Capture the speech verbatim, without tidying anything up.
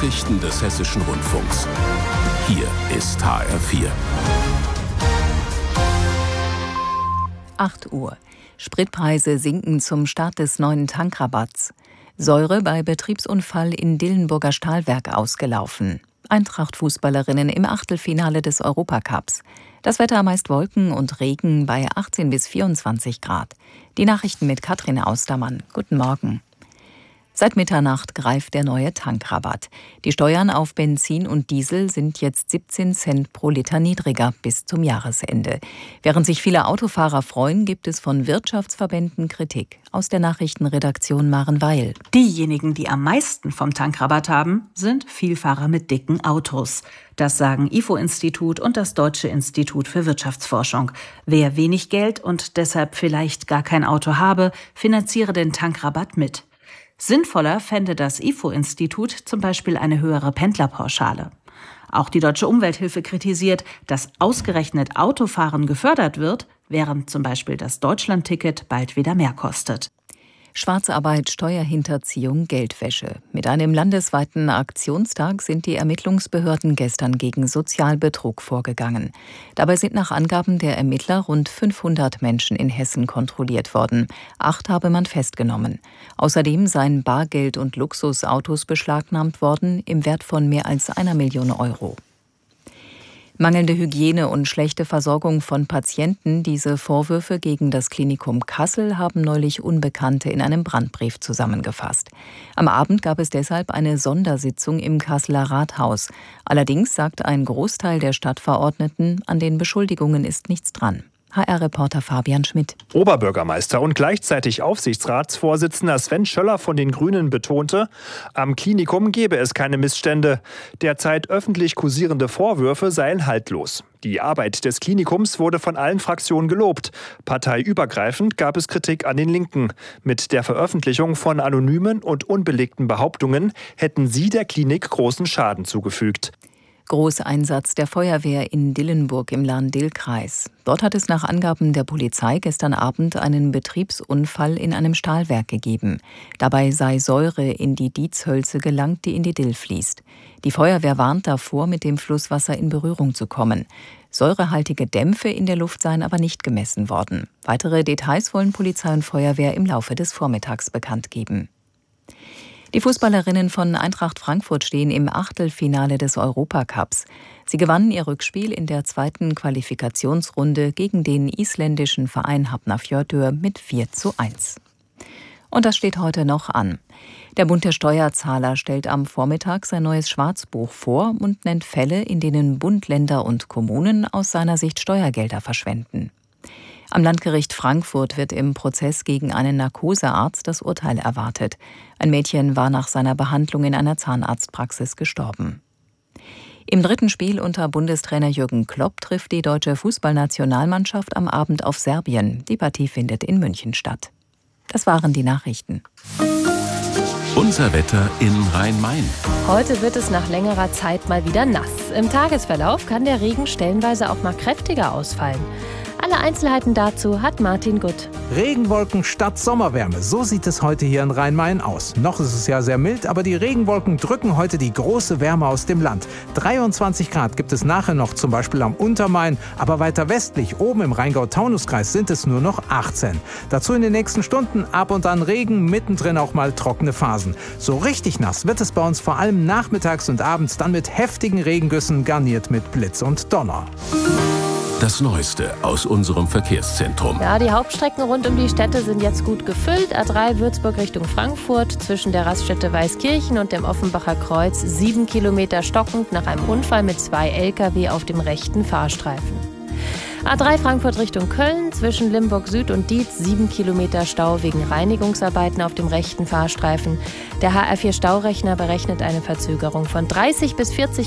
Nachrichten des Hessischen Rundfunks. Hier ist H R vier. acht Uhr. Spritpreise sinken zum Start des neuen Tankrabatts. Säure bei Betriebsunfall in Dillenburger Stahlwerk ausgelaufen. Eintracht-Fußballerinnen im Achtelfinale des Europacups. Das Wetter meist Wolken und Regen bei achtzehn bis vierundzwanzig Grad. Die Nachrichten mit Katrin Austermann. Guten Morgen. Seit Mitternacht greift der neue Tankrabatt. Die Steuern auf Benzin und Diesel sind jetzt siebzehn Cent pro Liter niedriger bis zum Jahresende. Während sich viele Autofahrer freuen, gibt es von Wirtschaftsverbänden Kritik. Aus der Nachrichtenredaktion Maren Weil. Diejenigen, die am meisten vom Tankrabatt haben, sind Vielfahrer mit dicken Autos. Das sagen I F O-Institut und das Deutsche Institut für Wirtschaftsforschung. Wer wenig Geld und deshalb vielleicht gar kein Auto habe, finanziere den Tankrabatt mit. Sinnvoller fände das I F O-Institut zum Beispiel eine höhere Pendlerpauschale. Auch die Deutsche Umwelthilfe kritisiert, dass ausgerechnet Autofahren gefördert wird, während zum Beispiel das Deutschlandticket bald wieder mehr kostet. Schwarzarbeit, Steuerhinterziehung, Geldwäsche. Mit einem landesweiten Aktionstag sind die Ermittlungsbehörden gestern gegen Sozialbetrug vorgegangen. Dabei sind nach Angaben der Ermittler rund fünfhundert Menschen in Hessen kontrolliert worden. Acht habe man festgenommen. Außerdem seien Bargeld und Luxusautos beschlagnahmt worden im Wert von mehr als einer Million Euro. Mangelnde Hygiene und schlechte Versorgung von Patienten, diese Vorwürfe gegen das Klinikum Kassel haben neulich Unbekannte in einem Brandbrief zusammengefasst. Am Abend gab es deshalb eine Sondersitzung im Kasseler Rathaus. Allerdings sagt ein Großteil der Stadtverordneten, an den Beschuldigungen ist nichts dran. H R-Reporter Fabian Schmidt. Oberbürgermeister und gleichzeitig Aufsichtsratsvorsitzender Sven Schöller von den Grünen betonte, am Klinikum gebe es keine Missstände. Derzeit öffentlich kursierende Vorwürfe seien haltlos. Die Arbeit des Klinikums wurde von allen Fraktionen gelobt. Parteiübergreifend gab es Kritik an den Linken. Mit der Veröffentlichung von anonymen und unbelegten Behauptungen hätten sie der Klinik großen Schaden zugefügt. Großeinsatz der Feuerwehr in Dillenburg im Lahn-Dill-Kreis. Dort hat es nach Angaben der Polizei gestern Abend einen Betriebsunfall in einem Stahlwerk gegeben. Dabei sei Säure in die Dietzhölze gelangt, die in die Dill fließt. Die Feuerwehr warnt davor, mit dem Flusswasser in Berührung zu kommen. Säurehaltige Dämpfe in der Luft seien aber nicht gemessen worden. Weitere Details wollen Polizei und Feuerwehr im Laufe des Vormittags bekannt geben. Die Fußballerinnen von Eintracht Frankfurt stehen im Achtelfinale des Europacups. Sie gewannen ihr Rückspiel in der zweiten Qualifikationsrunde gegen den isländischen Verein Hafnarfjörður mit vier zu eins. Und das steht heute noch an. Der Bund der Steuerzahler stellt am Vormittag sein neues Schwarzbuch vor und nennt Fälle, in denen Bund, Länder und Kommunen aus seiner Sicht Steuergelder verschwenden. Am Landgericht Frankfurt wird im Prozess gegen einen Narkosearzt das Urteil erwartet. Ein Mädchen war nach seiner Behandlung in einer Zahnarztpraxis gestorben. Im dritten Spiel unter Bundestrainer Jürgen Klopp trifft die deutsche Fußballnationalmannschaft am Abend auf Serbien. Die Partie findet in München statt. Das waren die Nachrichten. Unser Wetter in Rhein-Main. Heute wird es nach längerer Zeit mal wieder nass. Im Tagesverlauf kann der Regen stellenweise auch mal kräftiger ausfallen. Alle Einzelheiten dazu hat Martin Gutt. Regenwolken statt Sommerwärme, so sieht es heute hier in Rhein-Main aus. Noch ist es ja sehr mild, aber die Regenwolken drücken heute die große Wärme aus dem Land. dreiundzwanzig Grad gibt es nachher noch, zum Beispiel am Untermain, aber weiter westlich, oben im Rheingau-Taunus-Kreis, sind es nur noch achtzehn. Dazu in den nächsten Stunden ab und an Regen, mittendrin auch mal trockene Phasen. So richtig nass wird es bei uns vor allem nachmittags und abends, dann mit heftigen Regengüssen, garniert mit Blitz und Donner. Das Neueste aus unserem Verkehrszentrum. Ja, die Hauptstrecken rund um die Städte sind jetzt gut gefüllt. A drei Würzburg Richtung Frankfurt, zwischen der Raststätte Weißkirchen und dem Offenbacher Kreuz, sieben Kilometer stockend nach einem Unfall mit zwei L K W auf dem rechten Fahrstreifen. A drei Frankfurt Richtung Köln, zwischen Limburg Süd und Dietz, sieben Kilometer Stau wegen Reinigungsarbeiten auf dem rechten Fahrstreifen. Der H R vier Staurechner berechnet eine Verzögerung von dreißig bis vierzig